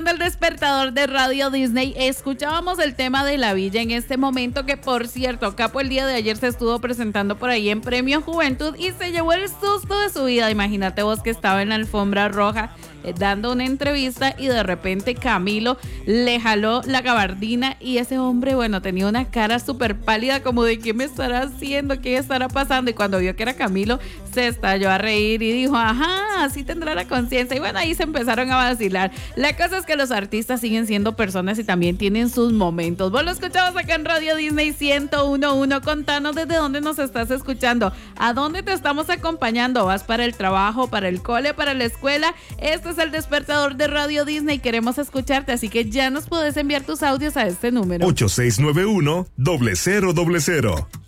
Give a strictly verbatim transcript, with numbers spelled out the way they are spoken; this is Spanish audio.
Del despertador de Radio Disney, escuchábamos el tema de La Villa en este momento, que por cierto, Capo el día de ayer se estuvo presentando por ahí en Premio Juventud y se llevó el susto de su vida. Imagínate vos que estaba en la alfombra roja eh, dando una entrevista y de repente Camilo le jaló la gabardina y ese hombre, bueno, tenía una cara súper pálida como de ¿qué me estará haciendo? ¿Qué estará pasando? Y cuando vio que era Camilo se estalló a reír y dijo, ajá, así tendrá la conciencia. Y bueno, ahí se empezaron a vacilar. La cosa es que los artistas siguen siendo personas y también tienen sus momentos. Vos lo escuchabas acá en Radio Disney ciento uno punto uno. Contanos desde dónde nos estás escuchando, a dónde te estamos acompañando. ¿Vas para el trabajo, para el cole, para la escuela? Este es el despertador de Radio Disney. Queremos escucharte, así que ya nos puedes enviar tus audios a este número. ocho seis nueve uno, cero cero cero cero.